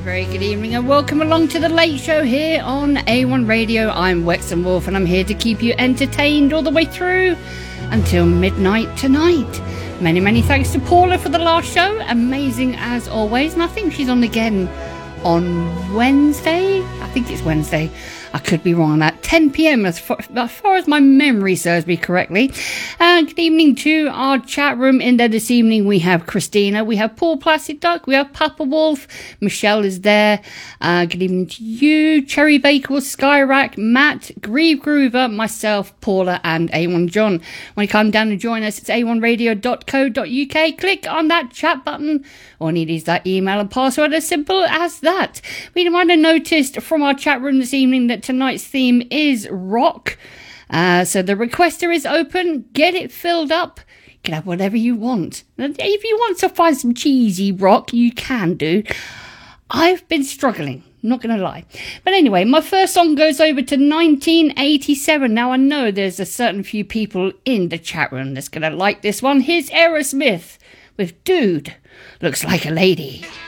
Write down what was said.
very good evening and welcome along to the Late Show here on A1 Radio. I'm Wexham Wolf and I'm here to keep you entertained all the way through until midnight tonight. Many thanks to Paula for the last show. Amazing as always. And I think she's on again on Wednesday. I think it's Wednesday. I could be wrong on that. 10 p.m. as far as my memory serves me correctly. Good evening to our chat room. In there this evening we have Christina, we have Paul Plastic Duck, we have Papa Wolf, Michelle is there. Good evening to you, Cherry Baker, Skyrack, Matt, Grieve Groover, myself, Paula and A1 John. When you come down and join us, it's a1radio.co.uk. Click on that chat button. All you need is that email and password, as simple as that. We might have noticed from our chat room this evening that tonight's theme is rock. So the requester is open. Get it filled up. You can have whatever you want. If you want to find some cheesy rock, you can do. I've been struggling, not going to lie. But anyway, my first song goes over to 1987. Now, I know there's a certain few people in the chat room that's going to like this one. Here's Aerosmith with Dude Looks Like a Lady.